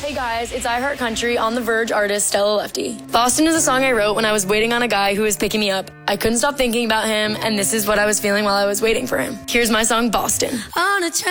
Hey guys, it's I Heart Country on the Verge artist Stella Lefty. Boston is a song I wrote when I was waiting on a guy who was picking me up. I couldn't stop thinking about him, and this is what I was feeling while I was waiting for him. Here's my song, Boston. On a